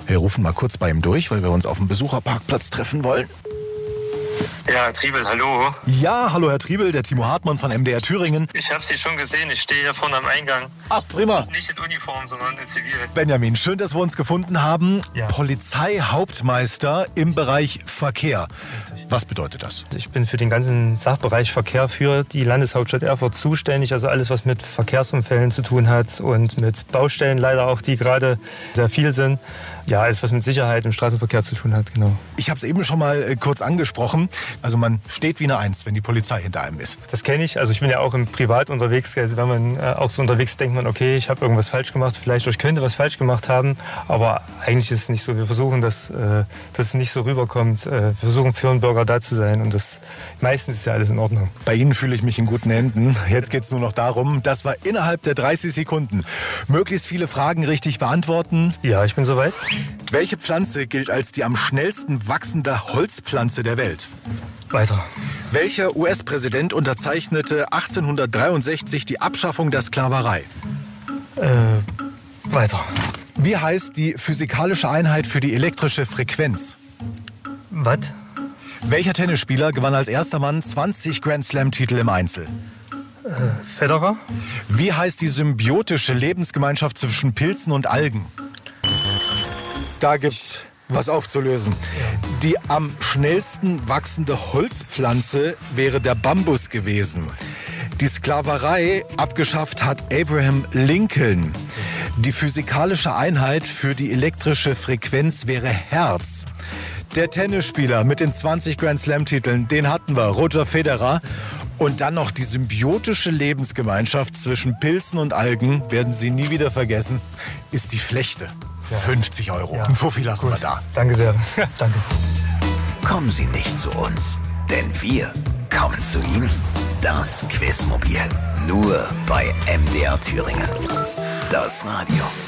Wir rufen mal kurz bei ihm durch, weil wir uns auf dem Besucherparkplatz treffen wollen. Ja, Herr Triebel, hallo. Ja, hallo Herr Triebel, der Timo Hartmann von MDR Thüringen. Ich habe Sie schon gesehen, ich stehe hier vorne am Eingang. Ach, prima. Nicht in Uniform, sondern in Zivil. Benjamin, schön, dass wir uns gefunden haben. Ja. Polizeihauptmeister im Bereich Verkehr. Was bedeutet das? Ich bin für den ganzen Sachbereich Verkehr für die Landeshauptstadt Erfurt zuständig. Also alles, was mit Verkehrsunfällen zu tun hat und mit Baustellen leider auch, die gerade sehr viel sind. Ja, alles, was mit Sicherheit im Straßenverkehr zu tun hat, genau. Ich habe es eben schon mal kurz angesprochen. Also man steht wie eine Eins, wenn die Polizei hinter einem ist. Das kenne ich. Also ich bin ja auch im Privat unterwegs. Also wenn man auch so unterwegs ist, denkt man, okay, ich habe irgendwas falsch gemacht. Vielleicht ich könnte was falsch gemacht haben. Aber eigentlich ist es nicht so. Wir versuchen, dass es nicht so rüberkommt. Wir versuchen für einen Bürger da zu sein. Und meistens ist ja alles in Ordnung. Bei Ihnen fühle ich mich in guten Händen. Jetzt geht es nur noch darum, dass wir innerhalb der 30 Sekunden möglichst viele Fragen richtig beantworten. Ja, ich bin soweit. Welche Pflanze gilt als die am schnellsten wachsende Holzpflanze der Welt? Weiter. Welcher US-Präsident unterzeichnete 1863 die Abschaffung der Sklaverei? Weiter. Wie heißt die physikalische Einheit für die elektrische Frequenz? Was? Welcher Tennisspieler gewann als erster Mann 20 Grand-Slam-Titel im Einzel? Federer? Wie heißt die symbiotische Lebensgemeinschaft zwischen Pilzen und Algen? Da gibt's was aufzulösen. Die am schnellsten wachsende Holzpflanze wäre der Bambus gewesen. Die Sklaverei abgeschafft hat Abraham Lincoln. Die physikalische Einheit für die elektrische Frequenz wäre Hertz. Der Tennisspieler mit den 20 Grand-Slam-Titeln, den hatten wir, Roger Federer. Und dann noch die symbiotische Lebensgemeinschaft zwischen Pilzen und Algen, werden Sie nie wieder vergessen, ist die Flechte. Ja. 50 €. Ja. Ein Fuffi lassen Gut. wir da. Danke sehr. Danke. Kommen Sie nicht zu uns, denn wir kommen zu Ihnen. Das Quizmobil. Nur bei MDR Thüringen. Das Radio.